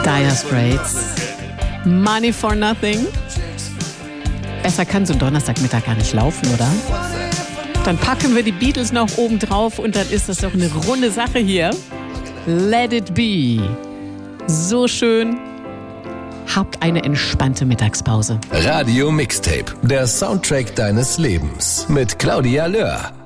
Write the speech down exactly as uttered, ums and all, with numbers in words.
Dire Straits. Money for Nothing. Besser kann so ein Donnerstagmittag gar nicht laufen, oder? Dann packen wir die Beatles noch oben drauf und dann ist das doch eine runde Sache hier. Let it be. So schön. Habt eine entspannte Mittagspause. Radio Mixtape, der Soundtrack deines Lebens mit Claudia Löhr.